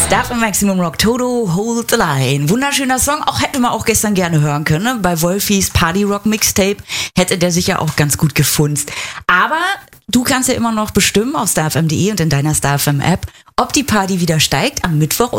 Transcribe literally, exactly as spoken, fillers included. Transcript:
Star F M Maximum Rock, Toto, Hold the Line. Wunderschöner Song, auch hätte man auch gestern gerne hören können. Ne? Bei Wolfis Party Rock Mixtape hätte der sicher auch ganz gut gefunzt. Aber du kannst ja immer noch bestimmen auf starfm punkt de und in deiner Star F M App, ob die Party wieder steigt am Mittwoch